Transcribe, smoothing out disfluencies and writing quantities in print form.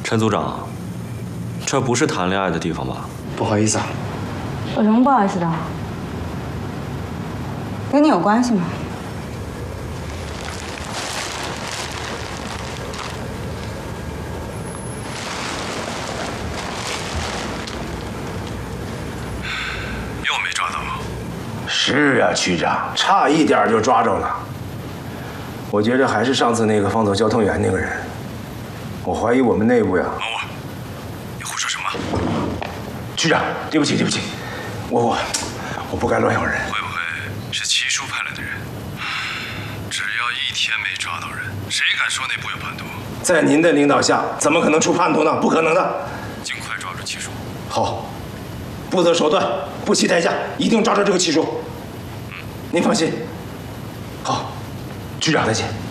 陈组长，这不是谈恋爱的地方吧？ 不好意思啊。 有什么不好意思的？跟你有关系吗？ 又没抓到。 是啊，区长，差一点就抓着了。我觉着还是上次那个放走交通员那个人。我怀疑我们内部呀。 毛我，你胡说什么？ 区长，对不起，对不起，我不该乱咬人。 会不会是齐叔派来的人？只要一天没抓到人，谁敢说内部有叛徒？ 在您的领导下，怎么可能出叛徒呢？不可能的。 尽快抓住齐叔。 好，不择手段，不惜代价，一定抓住这个齐叔。您放心。好，局长再见。